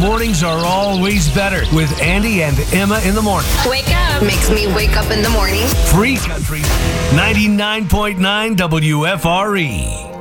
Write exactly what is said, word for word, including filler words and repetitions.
Mornings are always better with Andy and Emma in the morning. Wake up. Makes me wake up in the morning. Free Country ninety-nine point nine W F R E.